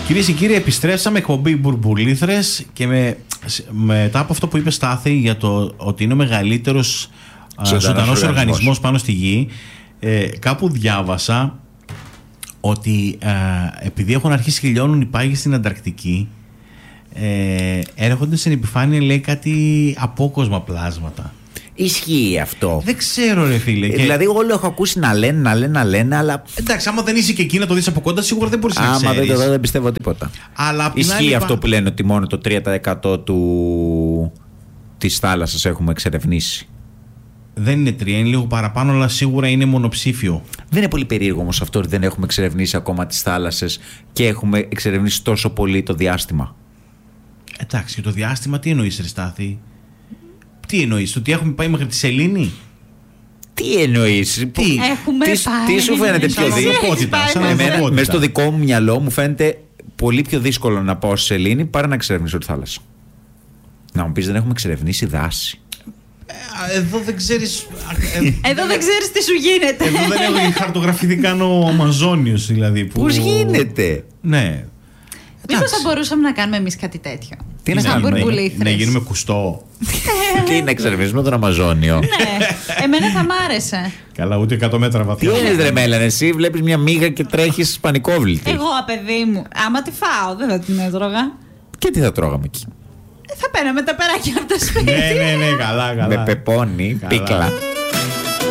Κυρίες και κύριοι, επιστρέψαμε, εκπομπή Μπουρμπουλήθρες, και μετά από αυτό που είπε Στάθη για το ότι είναι ο μεγαλύτερος ζωντανός οργανισμός πάνω στη γη, κάπου διάβασα ότι επειδή έχουν αρχίσει και λιώνουν οι πάγοι στην Ανταρκτική, έρχονται στην επιφάνεια, λέει, κάτι απόκοσμα πλάσματα. Ισχύει αυτό? Δεν ξέρω, ρε φίλε. Δηλαδή, όλο έχω ακούσει να λένε, αλλά. Εντάξει, άμα δεν είσαι και εκεί να το δεις από κοντά, σίγουρα δεν μπορείς να ξέρεις. Άμα δεν πιστεύω τίποτα. Αλλά ισχύει αυτό που λένε ότι μόνο το 3% της θάλασσας έχουμε εξερευνήσει? Δεν είναι 3, είναι λίγο παραπάνω, αλλά σίγουρα είναι μονοψήφιο. Δεν είναι πολύ περίεργο όμως αυτό ότι δεν έχουμε εξερευνήσει ακόμα τις θάλασσες και έχουμε εξερευνήσει τόσο πολύ το διάστημα? Εντάξει, και το διάστημα τι εννοείς, ρε Στάθη? Τι εννοείς, ότι έχουμε πάει μέχρι τη Σελήνη? Τι εννοείς? Τι σου φαίνεται πιο δύσκολο? Μες στο δικό μου μυαλό μου φαίνεται πολύ πιο δύσκολο να πάω στη Σελήνη παρά να εξερευνήσω τη θάλασσα. Να μου πεις, δεν έχουμε εξερευνήσει δάση? Εδώ δεν ξέρεις. Εδώ δεν ξέρεις τι σου γίνεται. Εδώ δεν έχω χαρτογραφηθεί καν ο Αμαζόνιος, δηλαδή. Πώς γίνεται? Ναι. Μήπως θα μπορούσαμε να κάνουμε εμείς κάτι τέτοιο? Τι να κάνουμε? Να γίνουμε κουστό? Τι να εξερευνήσουμε τον Αμαζόνιο? Ναι, εμένα θα μ' άρεσε. Καλά, ούτε 100 μέτρα βαθιά. Τι είναι, ρε Μέλανε, εσύ βλέπεις μια μύγα και τρέχεις πανικόβλητη. Εγώ, παιδί μου, άμα τη φάω, δεν θα την έτρωγα. Και τι θα τρώγαμε εκεί? Θα παίρναμε τα περάκια από το σπίτι. Ναι, καλά. Με πεπόνι, πίκλα.